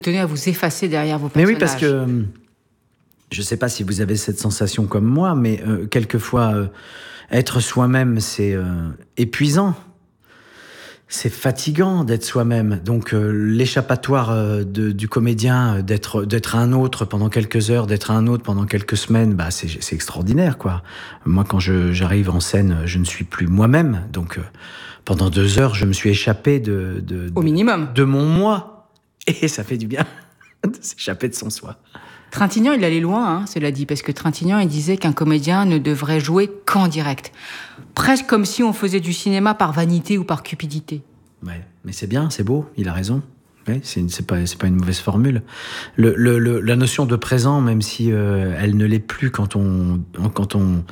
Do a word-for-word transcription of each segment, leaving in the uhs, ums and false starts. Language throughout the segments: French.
Tenez à vous effacer derrière vos personnages. Mais oui, parce que je ne sais pas si vous avez cette sensation comme moi, mais euh, quelquefois, euh, être soi-même, c'est euh, épuisant. C'est fatigant d'être soi-même. Donc euh, l'échappatoire euh, de, du comédien, euh, d'être, d'être un autre pendant quelques heures, d'être un autre pendant quelques semaines, bah, c'est, c'est extraordinaire, quoi. Moi, quand je, j'arrive en scène, je ne suis plus moi-même. Donc euh, pendant deux heures, je me suis échappé de, de, de, Au minimum. de mon moi. Et ça fait du bien de s'échapper de son soi. Trintignant, il allait loin, hein, cela dit, parce que Trintignant, il disait qu'un comédien ne devrait jouer qu'en direct. Presque comme si on faisait du cinéma par vanité ou par cupidité. Ouais, mais c'est bien, c'est beau, il a raison. Ouais, c'est, une, c'est, pas, c'est pas une mauvaise formule. Le, le, le, la notion de présent, même si euh, elle ne l'est plus quand on, quand on,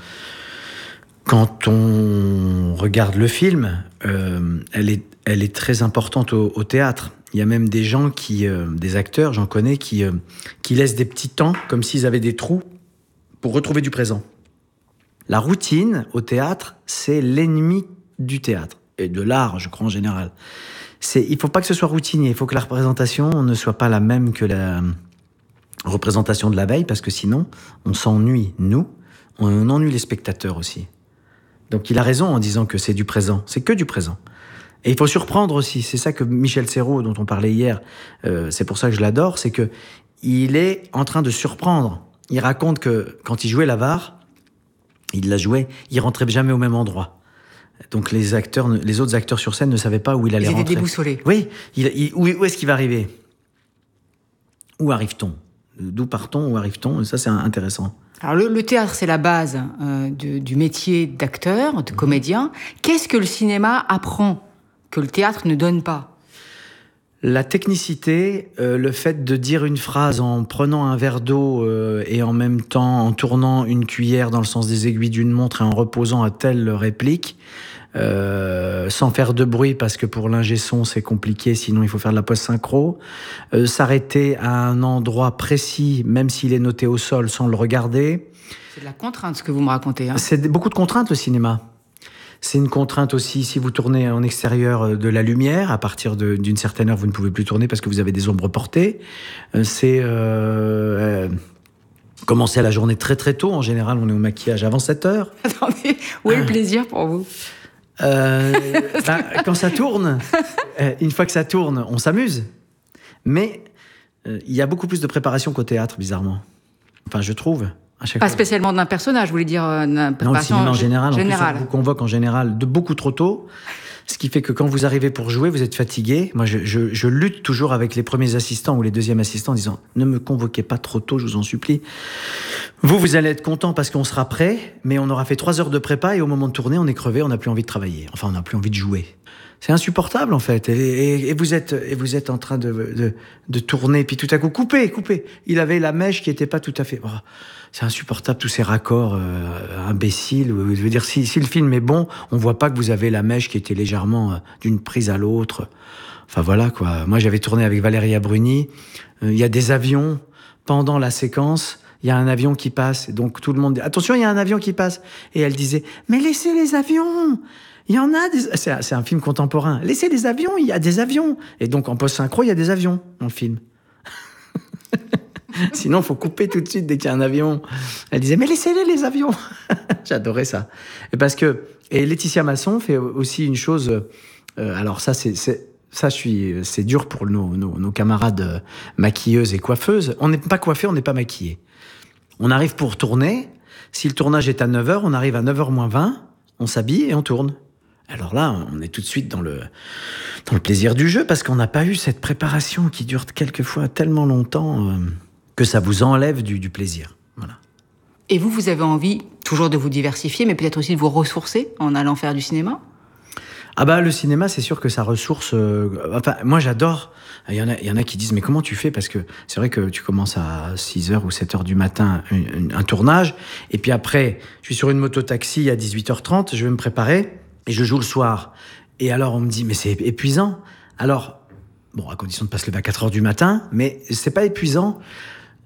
quand on regarde le film, euh, elle, est, elle est très importante au, au théâtre. Il y a même des gens qui, euh, des acteurs, j'en connais, qui, euh, qui laissent des petits temps, comme s'ils avaient des trous, pour retrouver du présent. La routine, au théâtre, c'est l'ennemi du théâtre, et de l'art, je crois, en général. C'est, il ne faut pas que ce soit routinier, il faut que la représentation ne soit pas la même que la représentation de la veille, parce que sinon, on s'ennuie, nous, on ennuie les spectateurs aussi. Donc il a raison en disant que c'est du présent, c'est que du présent. Et il faut surprendre aussi, c'est ça que Michel Serrault, dont on parlait hier, euh, c'est pour ça que je l'adore, c'est que il est en train de surprendre. Il raconte que quand il jouait l'avare, il la jouait, il rentrait jamais au même endroit. Donc les acteurs, les autres acteurs sur scène ne savaient pas où il allait Ils étaient rentrer. déboussolés. Oui, il, il, où, où est-ce qu'il va arriver ? Où arrive-t-on ? D'où part-on ? Où arrive-t-on ? Ça, c'est intéressant. Alors le, le théâtre, c'est la base euh, de, du métier d'acteur, de comédien. Qu'est-ce que le cinéma apprend que le théâtre ne donne pas ? La technicité, euh, le fait de dire une phrase en prenant un verre d'eau euh, et en même temps en tournant une cuillère dans le sens des aiguilles d'une montre et en reposant à telle réplique, euh, sans faire de bruit parce que pour l'ingé son c'est compliqué, sinon il faut faire de la post-synchro, euh, s'arrêter à un endroit précis même s'il est noté au sol sans le regarder. C'est de la contrainte ce que vous me racontez. Hein. C'est beaucoup de contraintes le cinéma. C'est une contrainte aussi, si vous tournez en extérieur, de la lumière. À partir de, d'une certaine heure, vous ne pouvez plus tourner parce que vous avez des ombres portées. C'est euh, euh, commencer la journée très très tôt. En général, on est au maquillage avant sept heures. Attendez, où est le plaisir pour vous ? euh, ben, Quand ça tourne, euh, une fois que ça tourne, on s'amuse. Mais euh, il y a beaucoup plus de préparation qu'au théâtre, bizarrement. Enfin, je trouve. Pas fois. Spécialement d'un personnage, vous voulez dire euh, d'un Non, le cinéma en général. général. En plus, on vous convoque en général de beaucoup trop tôt, ce qui fait que quand vous arrivez pour jouer, vous êtes fatigué. Moi, je, je, je lutte toujours avec les premiers assistants ou les deuxièmes assistants en disant « Ne me convoquez pas trop tôt, je vous en supplie. Vous, vous allez être content parce qu'on sera prêt, mais on aura fait trois heures de prépa et au moment de tourner, on est crevé, on n'a plus envie de travailler. Enfin, on n'a plus envie de jouer. » C'est insupportable, en fait. Et, et, et, vous êtes, et vous êtes en train de, de, de tourner, puis tout à coup, coupez, coupez. Il avait la mèche qui n'était pas tout à fait... Oh, c'est insupportable, tous ces raccords euh, imbéciles. Je veux dire, si, si le film est bon, on voit pas que vous avez la mèche qui était légèrement euh, d'une prise à l'autre. Enfin, voilà, quoi. Moi, j'avais tourné avec Valéria Bruni. Il euh, y a des avions. Pendant la séquence, il y a un avion qui passe. Et donc, tout le monde dit « Attention, il y a un avion qui passe !» Et elle disait « Mais laissez les avions !» Il y en a des... C'est un, c'est un film contemporain. Laissez les avions, il y a des avions. Et donc, en post-synchro, il y a des avions dans le film. Sinon, il faut couper tout de suite dès qu'il y a un avion. Elle disait, mais laissez-les, les avions. J'adorais ça. Et parce que... Et Laetitia Masson fait aussi une chose... Euh, alors ça, c'est... c'est ça, je suis, c'est dur pour nos, nos, nos camarades maquilleuses et coiffeuses. On n'est pas coiffés, on n'est pas maquillés. On arrive pour tourner. Si le tournage est à neuf heures, on arrive à neuf heures moins vingt, on s'habille et on tourne. Alors là, on est tout de suite dans le, dans le plaisir du jeu parce qu'on n'a pas eu cette préparation qui dure quelquefois tellement longtemps euh, que ça vous enlève du, du plaisir. Voilà. Et vous, vous avez envie toujours de vous diversifier, mais peut-être aussi de vous ressourcer en allant faire du cinéma ? Ah bah le cinéma, c'est sûr que ça ressource... Euh, enfin, moi j'adore. Il y en a, il y en a qui disent, mais comment tu fais ? Parce que c'est vrai que tu commences à six heures ou sept heures du matin un, un tournage, et puis après, je suis sur une moto-taxi à dix-huit heures trente, je vais me préparer, et je joue le soir. Et alors on me dit, mais c'est épuisant. Alors, bon, à condition de ne pas se lever à quatre heures du matin, mais c'est pas épuisant.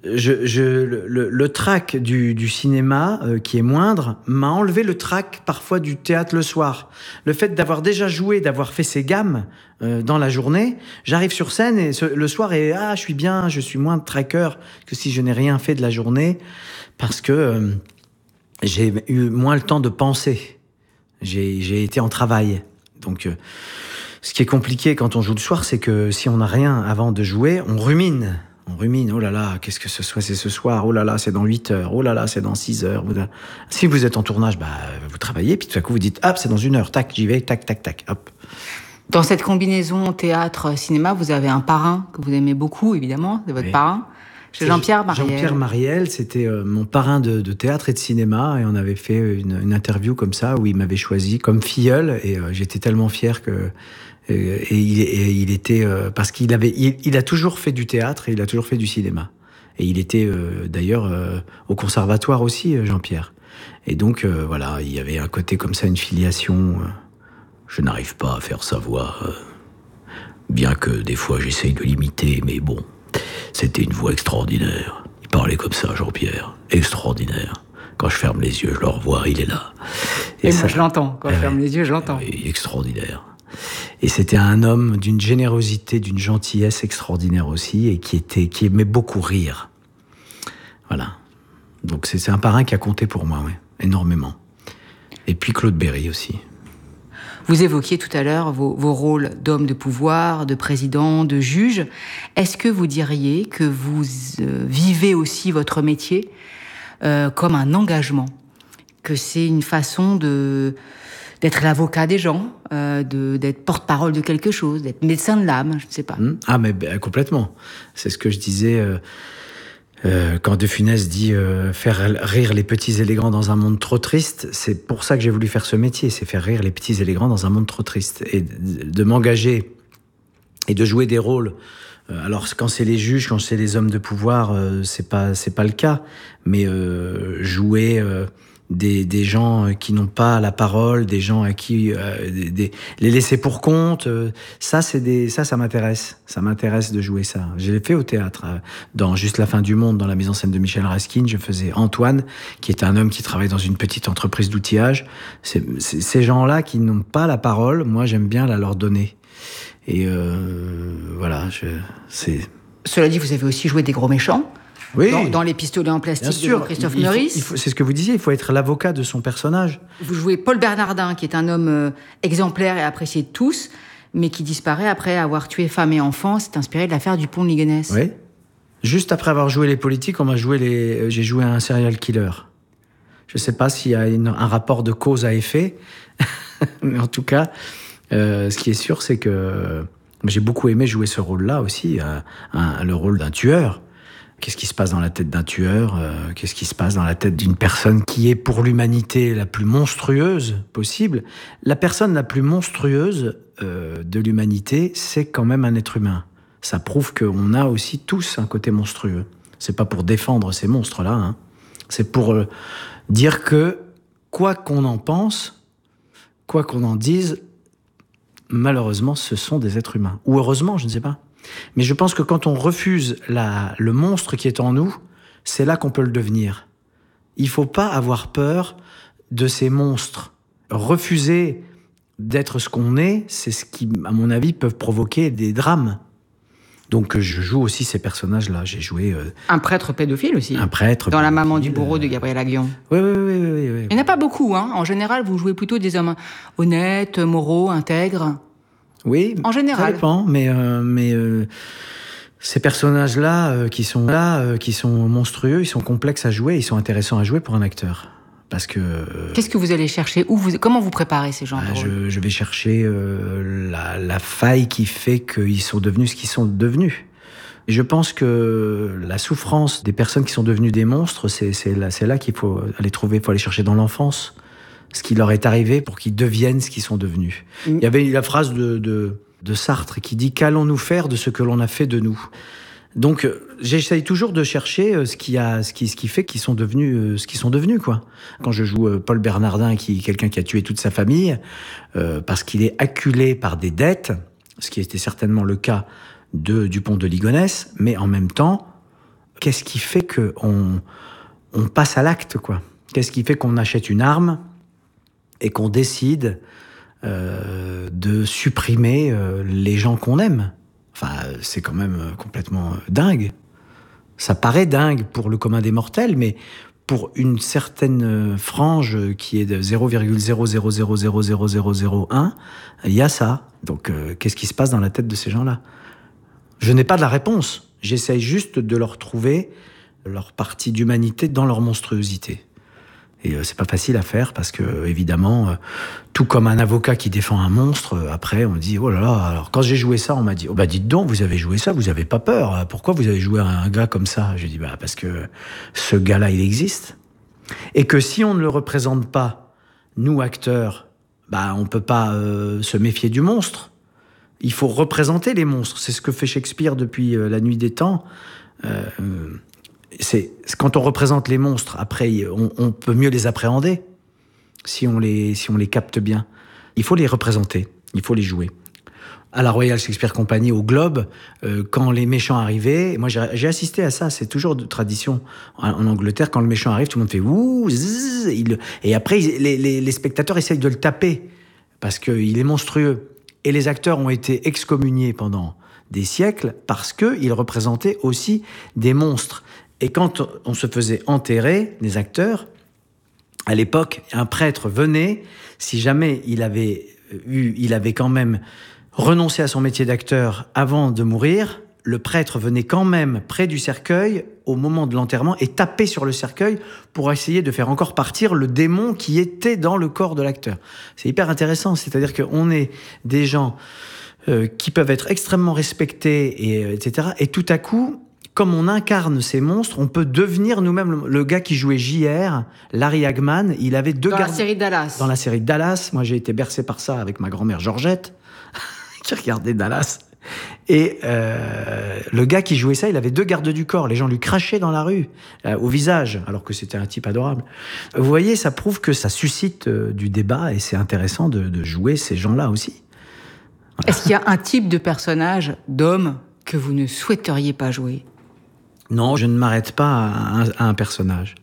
je, je, le, le, le trac du, du cinéma, euh, qui est moindre, m'a enlevé le trac parfois du théâtre le soir. Le fait d'avoir déjà joué, d'avoir fait ses gammes euh, dans la journée, j'arrive sur scène et ce, le soir, et ah, je suis bien, je suis moins de traqueur que si je n'ai rien fait de la journée, parce que euh, j'ai eu moins le temps de penser. J'ai, j'ai été en travail. Donc, euh, ce qui est compliqué quand on joue le soir, c'est que si on n'a rien avant de jouer, on rumine. On rumine, oh là là, qu'est-ce que ce soit, c'est ce soir, oh là là, c'est dans huit heures, oh là là, c'est dans six heures. Si vous êtes en tournage, bah, vous travaillez, puis tout à coup vous dites, hop, c'est dans une heure, tac, j'y vais, tac, tac, tac, hop. Dans cette combinaison théâtre-cinéma, vous avez un parrain que vous aimez beaucoup, évidemment, c'est votre oui. parrain. C'est Jean-Pierre Mariel. Jean-Pierre Mariel, c'était euh, mon parrain de, de théâtre et de cinéma, et on avait fait une, une interview comme ça, où il m'avait choisi comme filleul, et euh, j'étais tellement fier que... Et, et, il, et il était euh, parce qu'il avait, il, il a toujours fait du théâtre et il a toujours fait du cinéma. Et il était euh, d'ailleurs euh, au conservatoire aussi, Jean-Pierre. Et donc euh, voilà, il y avait un côté comme ça, une filiation. Euh, je n'arrive pas à faire sa voix, euh, bien que des fois j'essaye de l'imiter, mais bon, c'était une voix extraordinaire. Il parlait comme ça, Jean-Pierre, extraordinaire. Quand je ferme les yeux, je le revois, il est là. Et, et ça, moi, je l'entends. Quand euh, je ferme les yeux, je l'entends. Euh, extraordinaire. Et c'était un homme d'une générosité, d'une gentillesse extraordinaire aussi, et qui était, qui aimait beaucoup rire. Voilà. Donc c'est, c'est un parrain qui a compté pour moi, ouais, énormément. Et puis Claude Berry aussi. Vous évoquiez tout à l'heure vos, vos rôles d'homme de pouvoir, de président, de juge. Est-ce que vous diriez que vous euh, vivez aussi votre métier euh, comme un engagement, que c'est une façon de d'être l'avocat des gens, euh, de, d'être porte-parole de quelque chose, d'être médecin de l'âme, je ne sais pas. Mmh. Ah, mais ben, complètement. C'est ce que je disais euh, euh, quand De Funès dit euh, faire rire les petits et les grands dans un monde trop triste. C'est pour ça que j'ai voulu faire ce métier, c'est faire rire les petits et les grands dans un monde trop triste. Et de, de m'engager et de jouer des rôles. Euh, alors, quand c'est les juges, quand c'est les hommes de pouvoir, euh, c'est pas, c'est pas le cas. Mais euh, jouer... Euh, Des, des gens qui n'ont pas la parole, des gens à qui euh, des, des, les laisser pour compte, euh, ça c'est des, ça ça m'intéresse, ça m'intéresse de jouer ça. Je l'ai fait au théâtre, euh, dans Juste la fin du monde, dans la mise en scène de Michel Raskin, je faisais Antoine, qui est un homme qui travaille dans une petite entreprise d'outillage. C'est, c'est, ces gens-là qui n'ont pas la parole, moi j'aime bien la leur donner. Et euh, voilà, je, c'est. Cela dit, vous avez aussi joué des gros méchants. Oui. Dans, dans Les pistolets en plastique de Christophe Meurice. C'est ce que vous disiez, il faut être l'avocat de son personnage. Vous jouez Paul Bernardin, qui est un homme euh, exemplaire et apprécié de tous, mais qui disparaît après avoir tué femme et enfants. C'est inspiré de l'affaire du pont de Ligonnès. Oui. Juste après avoir joué les politiques, on m'a joué les... j'ai joué un serial killer. Je ne sais pas s'il y a une, un rapport de cause à effet, mais en tout cas, euh, ce qui est sûr, c'est que j'ai beaucoup aimé jouer ce rôle-là aussi, un, un, le rôle d'un tueur. Qu'est-ce qui se passe dans la tête d'un tueur ? euh, Qu'est-ce qui se passe dans la tête d'une personne qui est pour l'humanité la plus monstrueuse possible ? La personne la plus monstrueuse euh, de l'humanité, c'est quand même un être humain. Ça prouve qu'on a aussi tous un côté monstrueux. C'est pas pour défendre ces monstres-là, hein. C'est pour euh, dire que, quoi qu'on en pense, quoi qu'on en dise, malheureusement, ce sont des êtres humains. Ou heureusement, je ne sais pas. Mais je pense que quand on refuse la, le monstre qui est en nous, c'est là qu'on peut le devenir. Il ne faut pas avoir peur de ces monstres. Refuser d'être ce qu'on est, c'est ce qui, à mon avis, peut provoquer des drames. Donc je joue aussi ces personnages-là. J'ai joué... Euh, un prêtre pédophile aussi. Un prêtre Dans pédophile, La maman du bourreau de Gabriel Aguillon. Oui, oui, oui. oui, oui, oui. Il n'y en a pas beaucoup, hein. En général, vous jouez plutôt des hommes honnêtes, moraux, intègres. Oui, en général. Ça dépend, mais, euh, mais euh, ces personnages-là euh, qui sont là, euh, qui sont monstrueux, ils sont complexes à jouer, ils sont intéressants à jouer pour un acteur. Parce que... Euh, Qu'est-ce que vous allez chercher ? Où vous, comment vous préparez ces gens bah, je, je vais chercher euh, la, la faille qui fait qu'ils sont devenus ce qu'ils sont devenus. Et je pense que la souffrance des personnes qui sont devenues des monstres, c'est, c'est, là, c'est là qu'il faut aller trouver, il faut aller chercher dans l'enfance ce qui leur est arrivé pour qu'ils deviennent ce qu'ils sont devenus. Mmh. Il y avait la phrase de, de, de Sartre qui dit « Qu'allons-nous faire de ce que l'on a fait de nous ?» Donc, j'essaye toujours de chercher ce qui, a, ce qui, ce qui fait qu'ils sont devenus ce qu'ils sont devenus, quoi. Quand je joue Paul Bernardin, qui est quelqu'un qui a tué toute sa famille, euh, parce qu'il est acculé par des dettes, ce qui était certainement le cas de Dupont de Ligonnès, mais en même temps, qu'est-ce qui fait qu'on on passe à l'acte, quoi? Qu'est-ce qui fait qu'on achète une arme et qu'on décide euh, de supprimer euh, les gens qu'on aime? Enfin, c'est quand même complètement dingue. Ça paraît dingue pour le commun des mortels, mais pour une certaine frange qui est de zéro virgule zéro zéro zéro zéro zéro zéro zéro un, il y a ça. Donc, euh, qu'est-ce qui se passe dans la tête de ces gens-là? Je n'ai pas de la réponse. J'essaye juste de leur trouver leur partie d'humanité dans leur monstruosité. Et euh, c'est pas facile à faire parce que, évidemment, euh, tout comme un avocat qui défend un monstre, euh, après on dit, oh là là, alors quand j'ai joué ça, on m'a dit, oh bah dites donc, vous avez joué ça, vous avez pas peur, pourquoi vous avez joué à un gars comme ça? J'ai dit, bah parce que ce gars-là, il existe. Et que si on ne le représente pas, nous acteurs, bah on peut pas euh, se méfier du monstre. Il faut représenter les monstres. C'est ce que fait Shakespeare depuis euh, la nuit des temps. Euh, C'est, quand on représente les monstres, après, on, on peut mieux les appréhender si on les, si on les capte bien. Il faut les représenter, il faut les jouer. À la Royal Shakespeare Company, au Globe, euh, quand les méchants arrivaient, moi j'ai, j'ai assisté à ça, c'est toujours de tradition en, en Angleterre, quand le méchant arrive, tout le monde fait ouh, zzz, il, et après les, les, les spectateurs essayent de le taper parce qu'il est monstrueux. Et les acteurs ont été excommuniés pendant des siècles parce qu'ils représentaient aussi des monstres. Et quand on se faisait enterrer, les acteurs, à l'époque, un prêtre venait, si jamais il avait eu, il avait quand même renoncé à son métier d'acteur avant de mourir, le prêtre venait quand même près du cercueil au moment de l'enterrement et tapait sur le cercueil pour essayer de faire encore partir le démon qui était dans le corps de l'acteur. C'est hyper intéressant, c'est-à-dire qu'on est des gens euh, qui peuvent être extrêmement respectés, et, et cetera. Et tout à coup, comme on incarne ces monstres, on peut devenir nous-mêmes. Le gars qui jouait J R, Larry Hagman, il avait deux Dans gardes... la série Dallas. Dans la série Dallas. Moi, j'ai été bercé par ça avec ma grand-mère Georgette, qui regardait Dallas. Et euh, le gars qui jouait ça, il avait deux gardes du corps. Les gens lui crachaient dans la rue, euh, au visage, alors que c'était un type adorable. Vous voyez, ça prouve que ça suscite euh, du débat et c'est intéressant de, de jouer ces gens-là aussi. Voilà. Est-ce qu'il y a un type de personnage, d'homme, que vous ne souhaiteriez pas jouer ? Non, je ne m'arrête pas à un, à un personnage.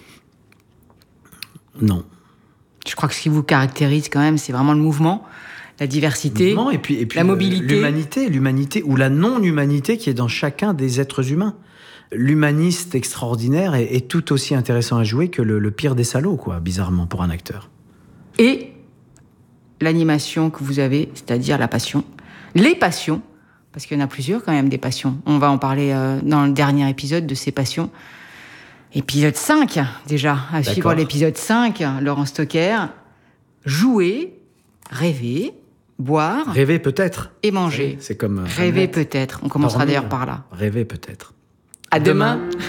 Non. Je crois que ce qui vous caractérise quand même, c'est vraiment le mouvement, la diversité, mouvement, et puis, et puis la mobilité. L'humanité, l'humanité ou la non-humanité qui est dans chacun des êtres humains. L'humaniste extraordinaire est, est tout aussi intéressant à jouer que le, le pire des salauds, quoi, bizarrement, pour un acteur. Et l'animation que vous avez, c'est-à-dire la passion, les passions, parce qu'il y en a plusieurs quand même, des passions. On va en parler euh, dans le dernier épisode de ces passions. Épisode cinq, déjà, à D'accord. suivre l'épisode cinq, Laurent Stocker. Jouer, rêver, boire... Rêver peut-être. Et manger. C'est comme... Rêver peut-être. On commencera Dormir. d'ailleurs par là. Rêver peut-être. À, à demain. demain.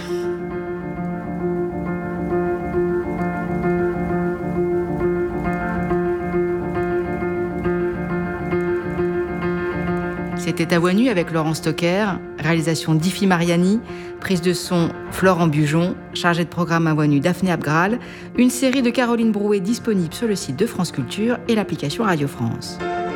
C'était À Voix Nue avec Laurent Stocker, réalisation d'Ifi Mariani, prise de son Florent Bujon, chargé de programme À Voix Nue Daphné Abgral, une série de Caroline Brouet disponible sur le site de France Culture et l'application Radio France.